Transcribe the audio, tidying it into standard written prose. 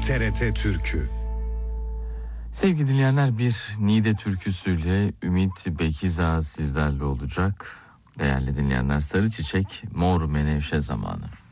TRT Türkü. Sevgili dinleyenler, bir Niğde türküsüyle Ümit Bekiza sizlerle olacak. Değerli dinleyenler, Sarı Çiçek Mor Menevşe zamanı.